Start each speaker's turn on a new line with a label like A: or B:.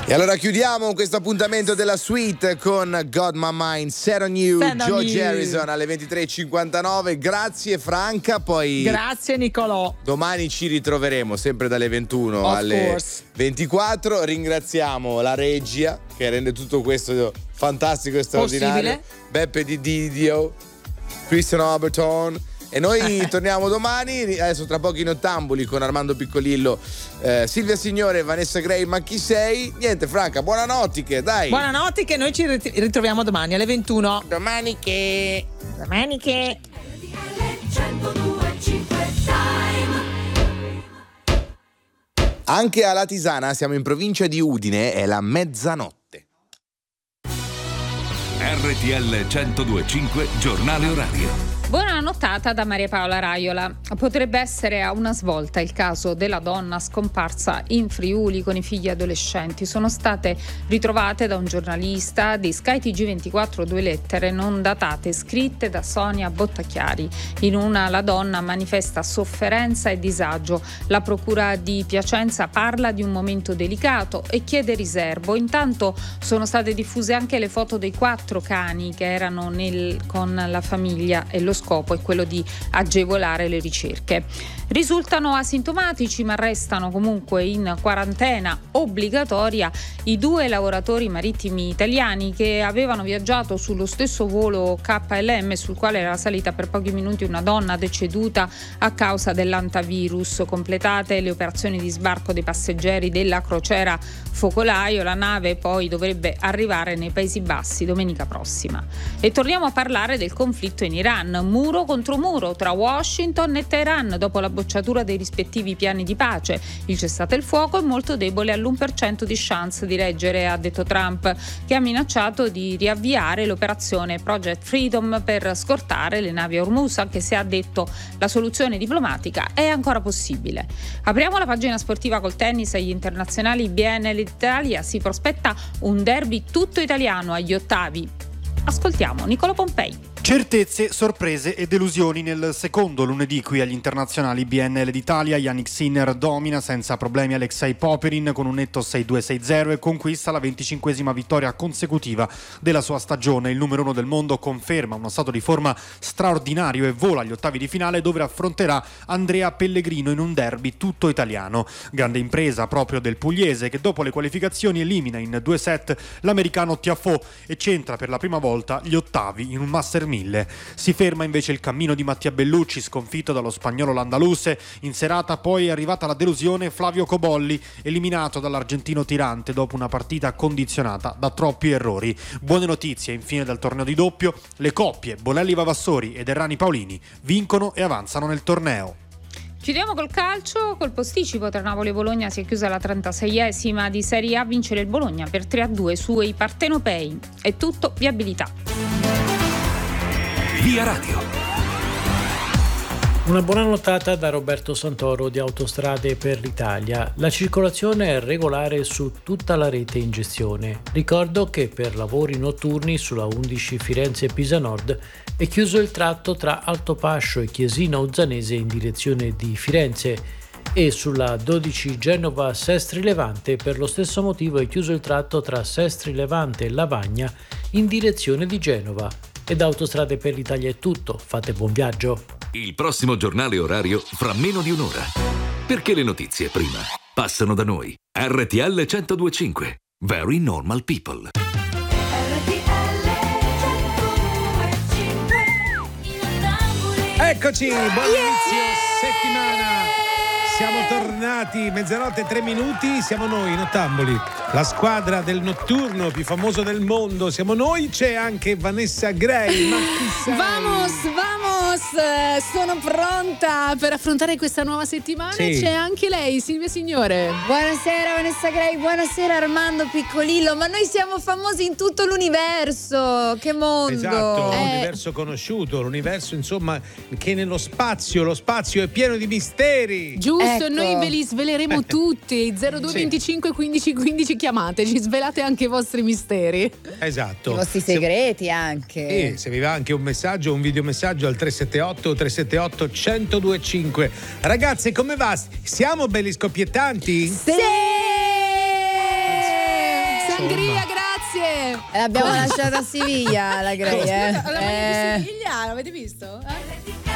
A: E allora chiudiamo questo appuntamento della suite con God My Mind, Set On You, George Harrison alle 23.59. Grazie Franca, poi
B: grazie Nicolò.
A: Domani ci ritroveremo sempre dalle 21 alle 24. Ringraziamo la regia che rende tutto questo fantastico e straordinario. Beppe Di Didio, Christian Alberton. E noi torniamo domani, adesso tra pochi Nottambuli con Armando Piccolillo, Silvia Signore, Vanessa Gray, ma chi sei? Niente Franca, buonanotte, dai.
B: Buonanotte, che noi ci ritroviamo domani alle 21.
A: Domani che. Anche a Latisana, siamo in provincia di Udine, è la mezzanotte.
C: RTL 102.5 giornale orario.
D: Buona nottata da Maria Paola Raiola. Potrebbe essere a una svolta il caso della donna scomparsa in Friuli con i figli adolescenti. Sono state ritrovate da un giornalista di Sky TG24 due lettere non datate scritte da Sonia Bottachiari. In una la donna manifesta sofferenza e disagio. La procura di Piacenza parla di un momento delicato e chiede riserbo. Intanto sono state diffuse anche le foto dei 4 cani che erano con la famiglia e lo scopo è quello di agevolare le ricerche. Risultano asintomatici ma restano comunque in quarantena obbligatoria i 2 lavoratori marittimi italiani che avevano viaggiato sullo stesso volo KLM sul quale era salita per pochi minuti una donna deceduta a causa dell'antivirus. Completate le operazioni di sbarco dei passeggeri della crociera Focolaio, la nave poi dovrebbe arrivare nei Paesi Bassi domenica prossima. E torniamo a parlare del conflitto in Iran, muro contro muro tra Washington e Teheran dopo la bocciatura dei rispettivi piani di pace. Il cessate il fuoco è molto debole all'1% di chance di reggere, ha detto Trump, che ha minacciato di riavviare l'operazione Project Freedom per scortare le navi Hormuz, anche se ha detto la soluzione diplomatica è ancora possibile. Apriamo la pagina sportiva col tennis agli internazionali BNL d'Italia. Si prospetta un derby tutto italiano agli ottavi. Ascoltiamo Nicola Pompei.
E: Certezze, sorprese e delusioni nel secondo lunedì qui agli internazionali BNL d'Italia. Yannick Sinner domina senza problemi Alexei Popyrin con un netto 6-2-6-0 e conquista la 25esima vittoria consecutiva della sua stagione. Il numero 1 del mondo conferma uno stato di forma straordinario e vola agli ottavi di finale dove affronterà Andrea Pellegrino in un derby tutto italiano. Grande impresa proprio del pugliese che dopo le qualificazioni elimina in 2 set l'americano Tiafoe e centra per la prima volta gli ottavi in un Master 1000. Si ferma invece il cammino di Mattia Bellucci, sconfitto dallo spagnolo Landaluse. In serata poi è arrivata la delusione Flavio Cobolli, eliminato dall'argentino tirante dopo una partita condizionata da troppi errori. Buone notizie infine dal torneo di doppio: le coppie Bolelli Vavassori ed Errani Paolini vincono e avanzano nel torneo.
D: Chiudiamo col calcio, col posticipo tra Napoli e Bologna si è chiusa la 36esima di Serie A, vincere il Bologna per 3-2 sui partenopei. È tutto viabilità.
C: Via Radio.
F: Una buona nottata da Roberto Santoro di Autostrade per l'Italia. La circolazione è regolare su tutta la rete in gestione. Ricordo che per lavori notturni sulla 11 Firenze-Pisa Nord è chiuso il tratto tra Altopascio e Chiesina Uzzanese in direzione di Firenze e sulla 12 Genova-Sestri Levante per lo stesso motivo è chiuso il tratto tra Sestri Levante e Lavagna in direzione di Genova. E da Autostrade per l'Italia è tutto, fate buon viaggio.
C: Il prossimo giornale orario fra meno di un'ora. Perché le notizie prima passano da noi. RTL 102.5. Very Normal People.
G: Eccoci, buon inizio settimana. Siamo tornati, mezzanotte e 3 minuti, siamo noi, Nottamboli, la squadra del notturno più famoso del mondo, siamo noi, c'è anche Vanessa Gray, ma chi sei?
H: Vamos, sono pronta per affrontare questa nuova settimana
G: sì.
H: E c'è anche lei, Silvia Signore.
I: Buonasera Vanessa Gray, buonasera Armando Piccolillo, ma noi siamo famosi in tutto l'universo, che mondo!
G: Esatto, l'universo conosciuto, l'universo insomma che nello spazio, lo spazio è pieno di misteri.
H: Giusto,
I: ecco.
H: Noi ve li sveleremo tutti, 0225 15 15 chiamateci, svelate anche i vostri misteri.
G: Esatto.
I: I vostri segreti anche.
G: Se vi va anche un messaggio, un videomessaggio al 378 1025. Ragazzi, come va? Siamo belli scoppiettanti?
I: Sì!
H: Sangria, grazie.
I: L'abbiamo lasciata a Siviglia la Grey,
H: La Maria di Siviglia, l'avete visto?